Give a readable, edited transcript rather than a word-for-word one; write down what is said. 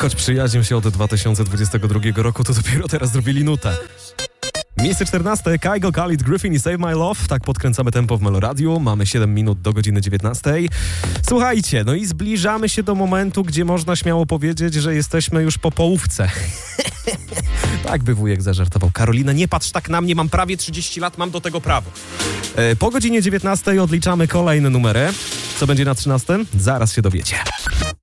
Choć przyjaźnią się od 2022 roku, to dopiero teraz zrobili nutę. Miejsce 14. Kygo, Khalid, Griffin i Save My Love. Tak podkręcamy tempo w Meloradiu. Mamy 7 minut do godziny 19. Słuchajcie, no i zbliżamy się do momentu, gdzie można śmiało powiedzieć, że jesteśmy już po połówce. Tak by wujek zażartował. Karolina, nie patrz tak na mnie, mam prawie 30 lat, mam do tego prawo. Po godzinie 19 odliczamy kolejne numery. Co będzie na 13? Zaraz się dowiecie.